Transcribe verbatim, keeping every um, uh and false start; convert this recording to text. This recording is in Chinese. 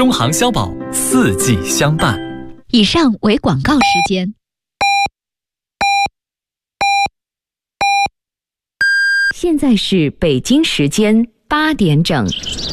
中航消保，四季相伴。 以上为广告时间。 现在是北京时间八点整。